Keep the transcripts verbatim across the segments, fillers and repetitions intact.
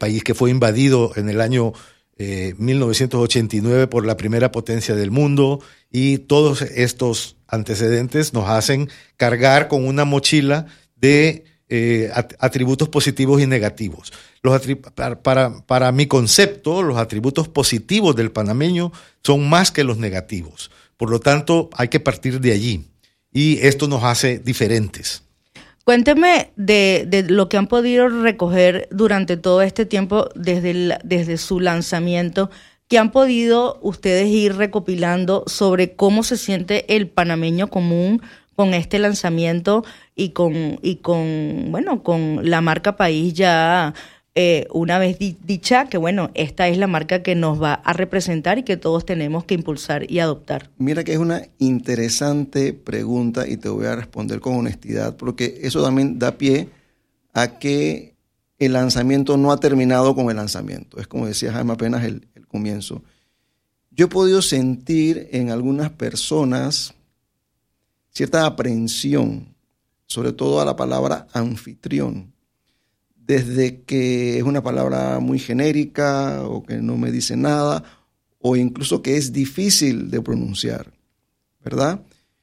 país que fue invadido en el año eh, mil novecientos ochenta y nueve por la primera potencia del mundo, y todos estos antecedentes nos hacen cargar con una mochila de eh, atributos positivos y negativos. Los atrib- para, para, para mi concepto, los atributos positivos del panameño son más que los negativos. Por lo tanto, hay que partir de allí, y esto nos hace diferentes. Cuénteme de, de lo que han podido recoger durante todo este tiempo desde, el, desde su lanzamiento, que han podido ustedes ir recopilando sobre cómo se siente el panameño común con este lanzamiento y con, y con, bueno, con la marca País ya eh, una vez di, dicha, que bueno, esta es la marca que nos va a representar y que todos tenemos que impulsar y adoptar. Mira que es una interesante pregunta y te voy a responder con honestidad, porque eso también da pie a que el lanzamiento no ha terminado con el lanzamiento. Es como decía Jaime, apenas el, el comienzo. Yo he podido sentir en algunas personas cierta aprehensión, sobre todo a la palabra anfitrión, desde que es una palabra muy genérica o que no me dice nada, o incluso que es difícil de pronunciar, ¿verdad?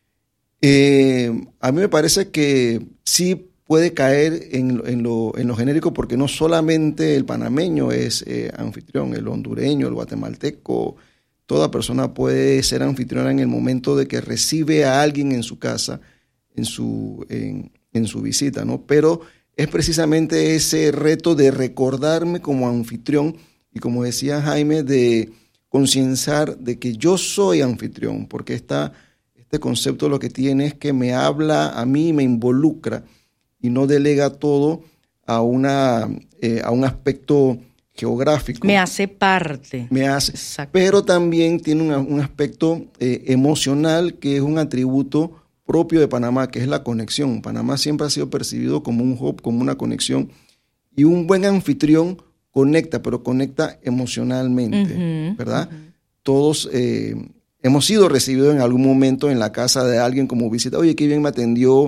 Eh, a mí me parece que sí puede caer en, en, lo, en lo genérico, porque no solamente el panameño es eh, anfitrión, el hondureño, el guatemalteco, toda persona puede ser anfitriona en el momento de que recibe a alguien en su casa, en su, en, en su visita, ¿no? Pero es precisamente ese reto de recordarme como anfitrión y, como decía Jaime, de concienciar de que yo soy anfitrión, porque esta, este concepto lo que tiene es que me habla a mí, me involucra y no delega todo a, una, eh, a un aspecto geográfico. Me hace parte. Me hace, Exacto. Pero también tiene una, un aspecto eh, emocional, que es un atributo propio de Panamá, que es la conexión. Panamá siempre ha sido percibido como un hub, como una conexión, y un buen anfitrión conecta, pero conecta emocionalmente, uh-huh, ¿verdad? Uh-huh. Todos eh, hemos sido recibidos en algún momento en la casa de alguien como visita. Oye, qué bien me atendió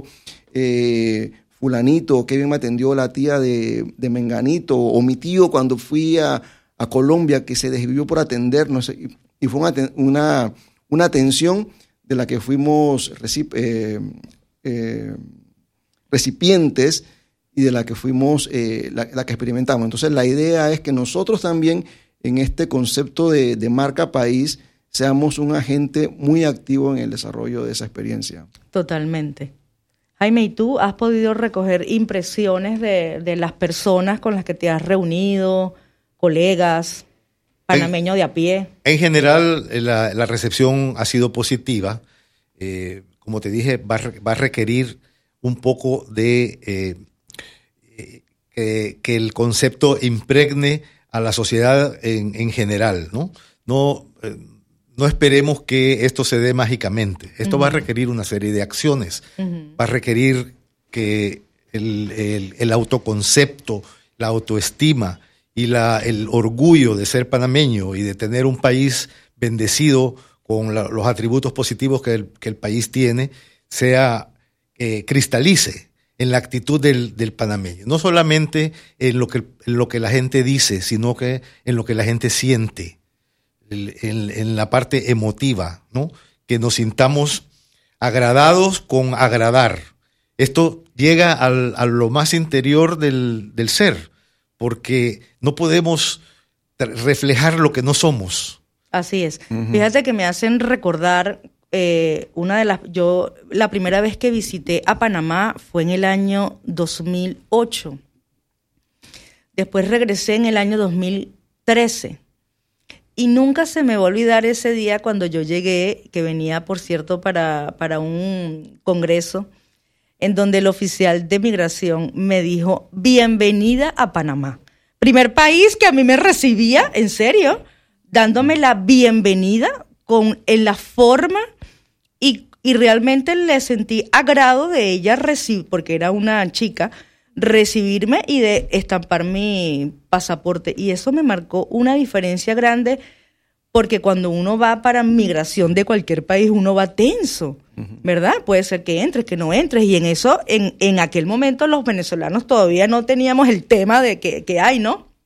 eh, fulanito, qué bien me atendió la tía de, de Menganito, o mi tío cuando fui a, a Colombia, que se desvivió por atendernos, y, y fue una, una, una atención de la que fuimos recip- eh, eh, recipientes y de la que fuimos, eh, la, la que experimentamos. Entonces la idea es que nosotros también en este concepto de, de marca país seamos un agente muy activo en el desarrollo de esa experiencia. Totalmente. Jaime, ¿y tú has podido recoger impresiones de, de las personas con las que te has reunido, colegas, panameños de a pie? En general, la, la recepción ha sido positiva. Eh, como te dije, va, va a requerir un poco de eh, eh, que, que el concepto impregne a la sociedad en, en general, ¿no? No, eh, no esperemos que esto se dé mágicamente. Esto uh-huh. va a requerir una serie de acciones. Uh-huh. Va a requerir que el, el, el autoconcepto, la autoestima y la, el orgullo de ser panameño y de tener un país bendecido con la, los atributos positivos que el, que el país tiene, sea eh, cristalice en la actitud del, del panameño. No solamente en lo, que, en lo que la gente dice, sino que en lo que la gente siente, en, en, en la parte emotiva, ¿no? Que nos sintamos agradados con agradar. Esto llega al, a lo más interior del, del ser, porque no podemos reflejar lo que no somos. Así es. Uh-huh. Fíjate que me hacen recordar eh, una de las... Yo la primera vez que visité a Panamá fue en el año dos mil ocho. Después regresé en el año dos mil trece. Y nunca se me va a olvidar ese día cuando yo llegué, que venía, por cierto, para, para un congreso, en donde el oficial de migración me dijo, bienvenida a Panamá. Primer país que a mí me recibía, en serio, dándome la bienvenida con, en la forma, y, y realmente le sentí agrado de ella recibir, porque era una chica, recibirme y de estampar mi pasaporte. Y eso me marcó una diferencia grande, porque cuando uno va para migración de cualquier país, uno va tenso, uh-huh. ¿verdad? Puede ser que entres, que no entres, y en eso, en, en aquel momento los venezolanos todavía no teníamos el tema de que, que hay, ¿no?